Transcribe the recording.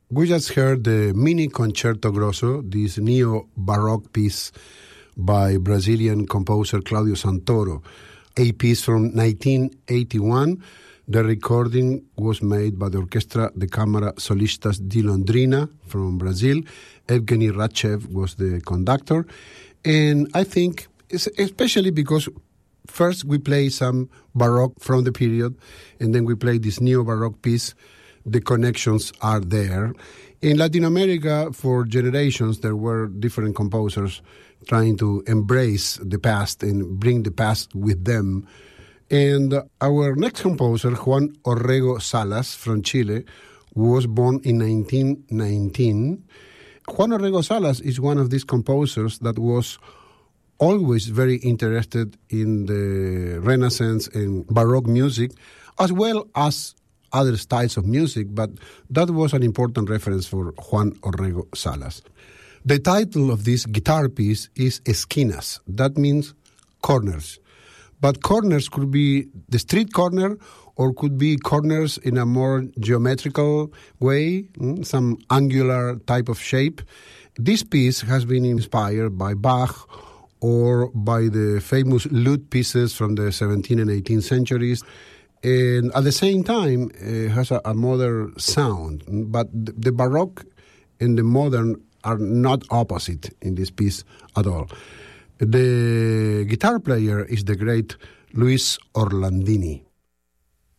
We just heard the Mini Concerto Grosso, this neo-Baroque piece by Brazilian composer Claudio Santoro, a piece from 1981. The recording was made by the Orquestra de Câmara Solistas de Londrina from Brazil. Evgeny Radchev was the conductor. And I think, especially because first we play some Baroque from the period, and then we play this neo-Baroque piece, the connections are there. In Latin America, for generations, there were different composers trying to embrace the past and bring the past with them. And our next composer, Juan Orrego Salas from Chile, was born in 1919. Juan Orrego Salas is one of these composers that was always very interested in the Renaissance and Baroque music, as well as other styles of music, but that was an important reference for Juan Orrego Salas. The title of this guitar piece is Esquinas. That means corners. But corners could be the street corner or could be corners in a more geometrical way, some angular type of shape. This piece has been inspired by Bach or by the famous lute pieces from the 17th and 18th centuries. And at the same time, it has a modern sound. But the Baroque and the modern are not opposite in this piece at all. The guitar player is the great Luis Orlandini.